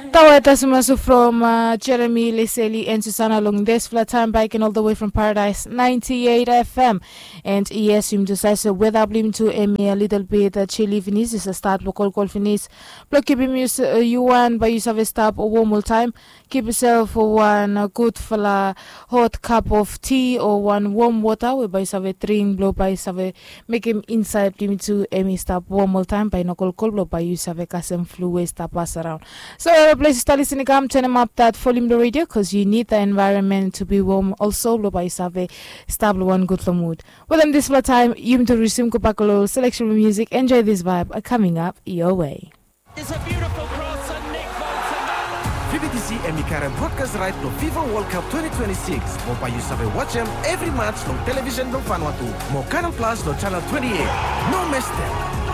Tawata Sumasu from Jeremy Leseli and Susanna Long this flat time biking all the way from Paradise 98 FM. And yes, you just say weather blim to a little bit chilly finis is a start local call finis. Block keep you one by use of a stop or warm all time. Keep yourself one good for hot cup of tea or one warm water whereby you have a drink blow by you make him inside blim to a stop warm all time by no call blow by use of a casem flu stop pass around. So place to start listening, come turn them up that volume the radio because you need the environment to be warm. Also, lo by save stable one good for mood. Well, then this flat time, you to resume Kupakolo selection of music. Enjoy this vibe coming up your way. It's a beautiful cross and Nick Bolton. VBTC and Mikara broadcast right no FIFA World Cup 2026. Mo pa you sabe watch them every match no television no Vanuatu. Mo Canal Plus no channel 28. No miss them.